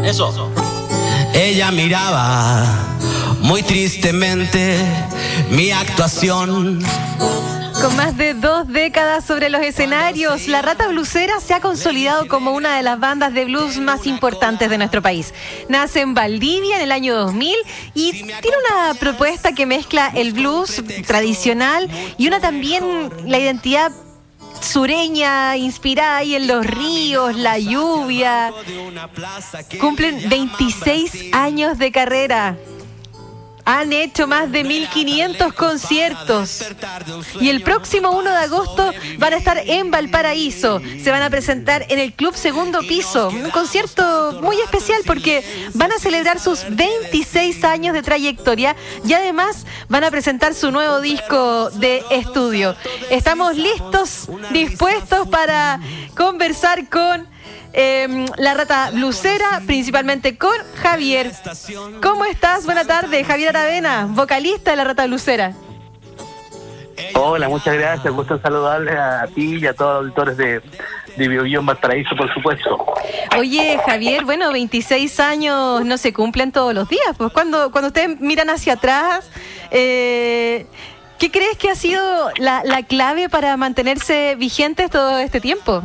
Eso. Ella miraba muy tristemente mi actuación. Con más de 2 décadas sobre los escenarios, La Rata Blusera se ha consolidado como una de las bandas de blues más importantes de nuestro país. Nace en Valdivia en el año 2000 y tiene una propuesta que mezcla el blues tradicional y una también la identidad sureña, inspirada ahí en los ríos, la lluvia. Cumplen 26 años de carrera. Han hecho más de 1.500 conciertos. Y el próximo 1 de agosto van a estar en Valparaíso. Se van a presentar en el Club Segundo Piso. Un concierto muy especial porque van a celebrar sus 26 años de trayectoria y además van a presentar su nuevo disco de estudio. Estamos listos, dispuestos para conversar con La Rata Blusera, principalmente con Javier. ¿Cómo estás? Buenas tardes, Javier Aravena, vocalista de La Rata Blusera. Hola, muchas gracias, gusto en saludarles a ti y a todos los auditores de BioBio en Valparaíso, por supuesto. Oye, Javier, bueno, 26 años no se cumplen todos los días, pues cuando ustedes miran hacia atrás, ¿qué crees que ha sido la clave para mantenerse vigentes todo este tiempo?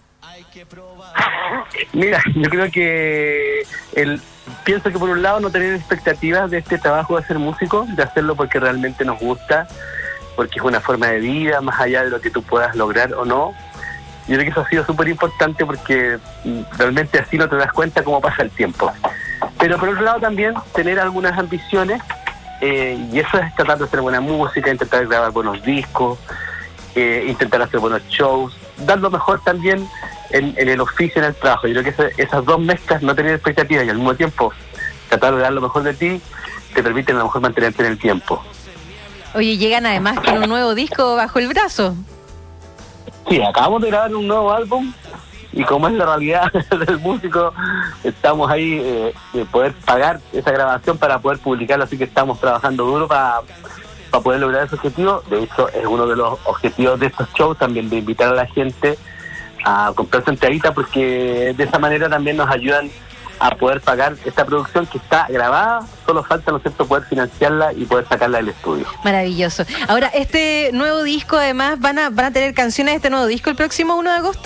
Mira, yo creo que pienso que por un lado no tener expectativas de este trabajo de ser músico, de hacerlo porque realmente nos gusta, porque es una forma de vida, más allá de lo que tú puedas lograr o no. Yo creo que eso ha sido súper importante porque realmente así no te das cuenta cómo pasa el tiempo. Pero por otro lado también tener algunas ambiciones, y eso es tratar de hacer buena música, intentar grabar buenos discos, intentar hacer buenos shows, dar lo mejor también en el oficio, en el trabajo. Yo creo que esas dos mezclas, no tener expectativas y al mismo tiempo tratar de dar lo mejor de ti, te permiten a lo mejor mantenerte en el tiempo. Oye, llegan además con un nuevo disco bajo el brazo. Sí, acabamos de grabar un nuevo álbum y como es la realidad del músico, estamos ahí de poder pagar esa grabación para poder publicarlo, así que estamos trabajando duro para poder lograr ese objetivo. De hecho, es uno de los objetivos de estos shows también, de invitar a la gente a comprarse entradita, porque de esa manera también nos ayudan a poder pagar esta producción que está grabada, solo falta, ¿no es cierto?, poder financiarla y poder sacarla del estudio. Maravilloso. Ahora, este nuevo disco, además, ¿van a tener canciones de este nuevo disco el próximo 1 de agosto?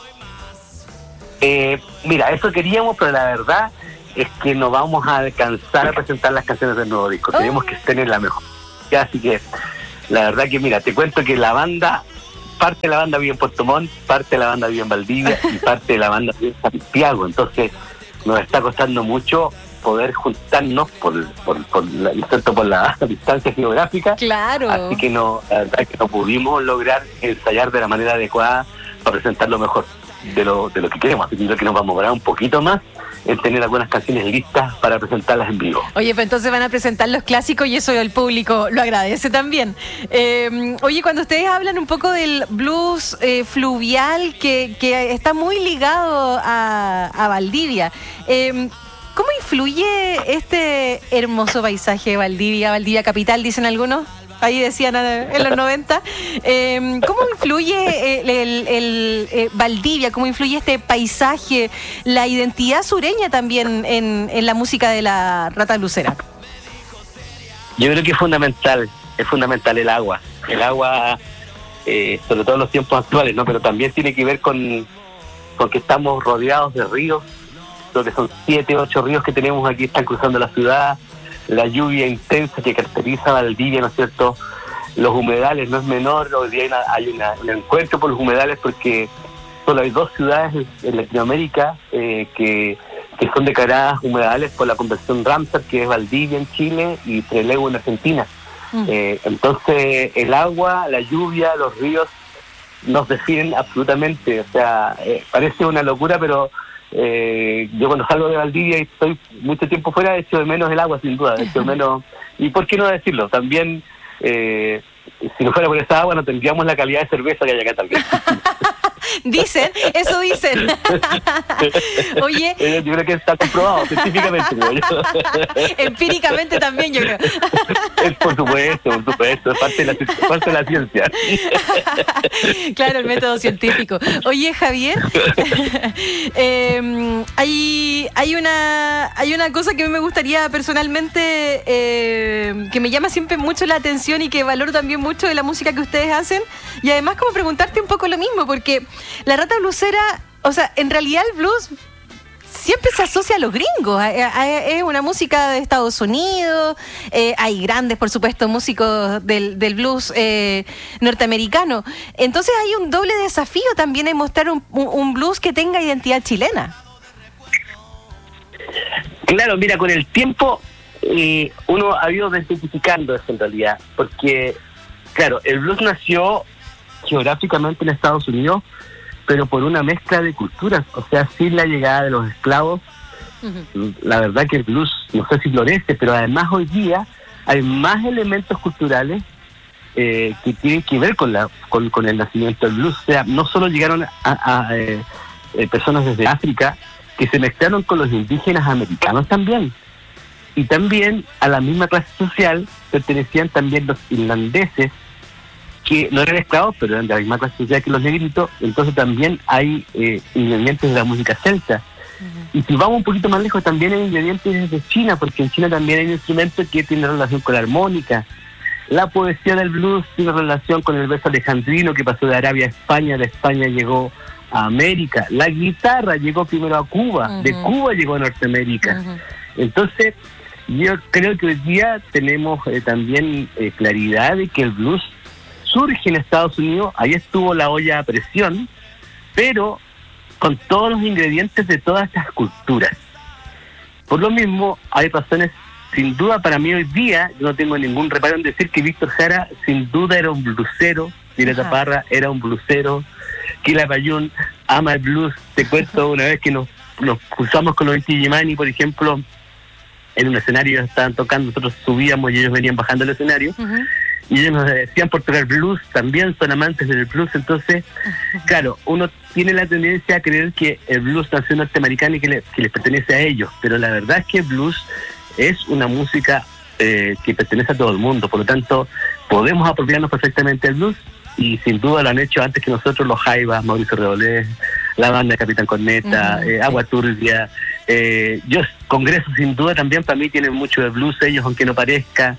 Mira, eso queríamos, pero la verdad es que no vamos a alcanzar a presentar las canciones del nuevo disco. Queremos que estén en la mejor. Así que, la verdad que, mira, te cuento que parte de la banda vive en Puerto Montt, parte de la banda vive en Valdivia y parte de la banda vive en Santiago. Entonces nos está costando mucho poder juntarnos por la distancia geográfica. Claro. Así que la verdad es que no pudimos lograr ensayar de la manera adecuada para presentar lo mejor de lo que queremos. Así que creo que nos vamos a morar un poquito más en tener algunas canciones listas para presentarlas en vivo. Oye, pues entonces van a presentar los clásicos y eso el público lo agradece también. Oye, cuando ustedes hablan un poco del blues fluvial que está muy ligado a Valdivia, ¿cómo influye este hermoso paisaje de Valdivia capital, dicen algunos? Ahí decían en los 90. ¿Cómo influye el Valdivia? ¿Cómo influye este paisaje, la identidad sureña también en la música de La Rata Blusera? Yo creo que es fundamental el agua. El agua, sobre todo en los tiempos actuales, ¿no? Pero también tiene que ver con que estamos rodeados de ríos. Creo que son 7, 8 ríos que tenemos aquí, están cruzando la ciudad. La lluvia intensa que caracteriza a Valdivia, ¿no es cierto? Los humedales no es menor. Hoy día hay un encuentro por los humedales porque solo hay 2 ciudades en Latinoamérica que son declaradas humedales por la Convención Ramsar, que es Valdivia en Chile y Trelew en Argentina. Entonces el agua, la lluvia, los ríos nos definen absolutamente. O sea, parece una locura, pero yo cuando salgo de Valdivia y estoy mucho tiempo fuera, echo de menos el agua, sin duda, echo de menos. Y por qué no decirlo, también si no fuera por esa agua no tendríamos la calidad de cerveza que hay acá también. Dicen, eso dicen. Oye. Yo creo que está comprobado científicamente. Empíricamente también, yo creo. Por supuesto, es parte de la ciencia. Claro, el método científico. Oye, Javier, hay una cosa que a mí me gustaría personalmente, que me llama siempre mucho la atención y que valoro también mucho de la música que ustedes hacen, y además como preguntarte un poco lo mismo, porque la Rata Blusera, o sea, en realidad el blues siempre se asocia a los gringos, es una música de Estados Unidos, hay grandes, por supuesto, músicos del blues norteamericano. Entonces hay un doble desafío también en mostrar un blues que tenga identidad chilena. Claro, mira, con el tiempo uno ha ido desmitificando eso en realidad, porque, claro, el blues nació geográficamente en Estados Unidos, pero por una mezcla de culturas, o sea, sin la llegada de los esclavos. Uh-huh. La verdad que el blues, no sé si florece, pero además hoy día hay más elementos culturales que tienen que ver con el nacimiento del blues. O sea, no solo llegaron a personas desde África, que se mezclaron con los indígenas americanos también. Y también a la misma clase social pertenecían también los irlandeses, que no eran esclavos, pero eran de la misma clase social que los negritos. Entonces también hay ingredientes de la música celta. Uh-huh. Y si vamos un poquito más lejos, también hay ingredientes de China, porque en China también hay un instrumento que tiene relación con la armónica. La poesía del blues tiene relación con el verso alejandrino que pasó de Arabia a España, de España llegó a América. La guitarra llegó primero a Cuba, uh-huh. De Cuba llegó a Norteamérica. Uh-huh. Entonces, yo creo que hoy día tenemos también claridad de que el blues surge en Estados Unidos, ahí estuvo la olla a presión, pero con todos los ingredientes de todas estas culturas. Por lo mismo, hay razones, sin duda para mí hoy día, yo no tengo ningún reparo en decir que Víctor Jara sin duda era un blusero, Violeta Parra era un blusero, Kila Payún ama el blues. Te cuento una vez que nos cruzamos con los Inti Illimani, por ejemplo, en un escenario estaban tocando, nosotros subíamos y ellos venían bajando el escenario, uh-huh. Y ellos nos decían por tocar blues, también son amantes del blues. Entonces, claro, uno tiene la tendencia a creer que el blues nació norteamericano y que les pertenece a ellos, pero la verdad es que el blues es una música que pertenece a todo el mundo, por lo tanto podemos apropiarnos perfectamente del blues, y sin duda lo han hecho antes que nosotros los Jaivas, Mauricio Rebolés, la banda de Capitán Corneta, Agua Turbia, Congreso sin duda también para mí tienen mucho de blues ellos, aunque no parezca,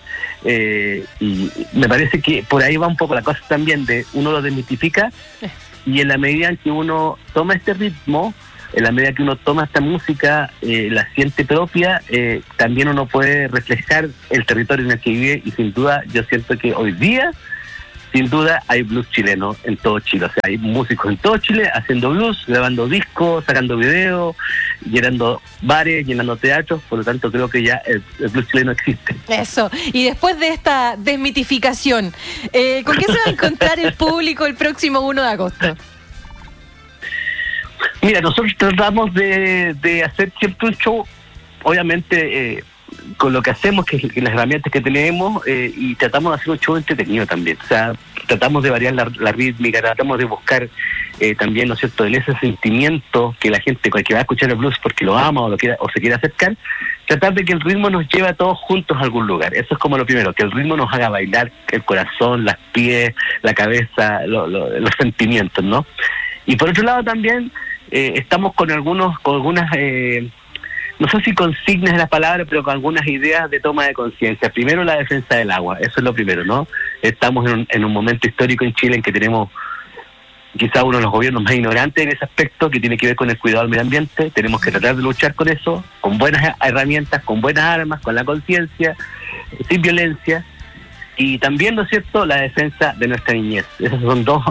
y me parece que por ahí va un poco la cosa también, de uno lo desmitifica, y en la medida en que uno toma este ritmo, en la medida que uno toma esta música, la siente propia, también uno puede reflejar el territorio en el que vive, y sin duda yo siento que hoy día sin duda hay blues chileno en todo Chile. O sea, hay músicos en todo Chile haciendo blues, grabando discos, sacando videos, llenando bares, llenando teatros. Por lo tanto, creo que ya el blues chileno existe. Eso. Y después de esta desmitificación, ¿con qué se va a encontrar el público el próximo 1 de agosto? Mira, nosotros tratamos de hacer siempre un show, obviamente con lo que hacemos, que las herramientas que tenemos, y tratamos de hacer un show entretenido también. O sea, tratamos de variar la rítmica, tratamos de buscar también, ¿no es cierto?, en ese sentimiento que la gente que va a escuchar el blues porque lo ama o se quiere acercar, tratar de que el ritmo nos lleve a todos juntos a algún lugar. Eso es como lo primero, que el ritmo nos haga bailar el corazón, las pies, la cabeza, los sentimientos, ¿no? Y por otro lado también estamos con algunas no sé si consignas de las palabras, pero con algunas ideas de toma de conciencia. Primero, la defensa del agua, eso es lo primero, ¿no? Estamos en un momento histórico en Chile en que tenemos quizá uno de los gobiernos más ignorantes en ese aspecto, que tiene que ver con el cuidado del medio ambiente. Tenemos que tratar de luchar con eso, con buenas herramientas, con buenas armas, con la conciencia, sin violencia, y también, ¿no es cierto?, la defensa de nuestra niñez. Esos son dos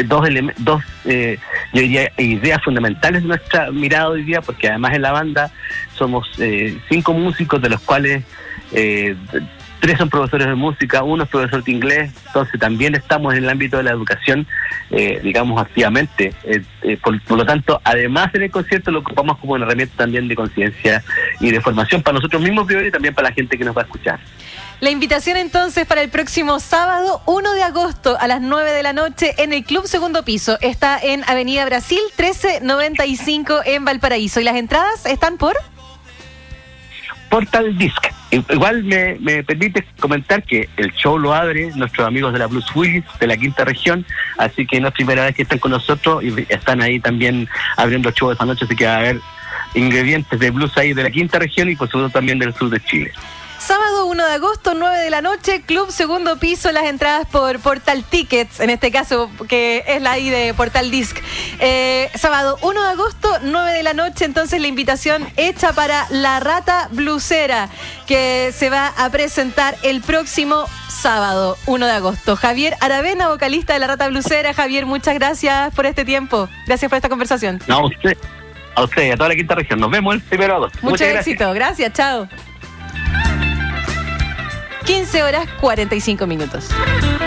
yo diría ideas fundamentales de nuestra mirada hoy día, porque además en la banda somos 5 músicos, de los cuales 3 son profesores de música, 1 es profesor de inglés. Entonces también estamos en el ámbito de la educación, digamos, activamente. Por lo tanto, además en el concierto lo ocupamos como una herramienta también de conciencia y de formación para nosotros mismos primero, y también para la gente que nos va a escuchar. La invitación entonces para el próximo sábado 1 de agosto a las 9 de la noche en el Club Segundo Piso. Está en Avenida Brasil 1395 en Valparaíso. ¿Y las entradas están por? Portal Disc. Igual me permite comentar que el show lo abre nuestros amigos de la Blues Willis de la quinta región, así que no es primera vez que están con nosotros y están ahí también abriendo show esta noche, así que va a haber ingredientes de blues ahí de la quinta región y por supuesto también del sur de Chile. Sábado 1 de agosto, 9 de la noche, Club Segundo Piso, las entradas por Portal Tickets, en este caso, que es la I de Portal Disc. Sábado 1 de agosto, 9 de la noche, entonces la invitación hecha para La Rata Blusera, que se va a presentar el próximo sábado 1 de agosto. Javier Aravena, vocalista de La Rata Blusera. Javier, muchas gracias por este tiempo. Gracias por esta conversación. No, a usted, a toda la quinta región. Nos vemos el 1 de agosto. Mucho éxito. Gracias, chao. 15 horas 45 minutos.